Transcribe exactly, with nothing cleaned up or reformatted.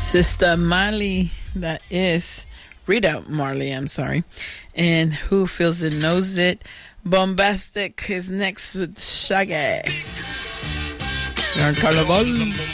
Sister Marley, that is Rita Marley, I'm sorry. And Who Feels It Knows It. Bombastic is next with Shaggy. You're on Carnival.